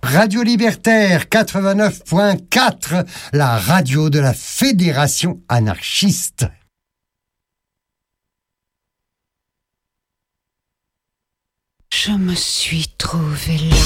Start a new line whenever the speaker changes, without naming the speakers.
Radio Libertaire 89.4, la radio de la Fédération anarchiste.
Je me suis trouvée là.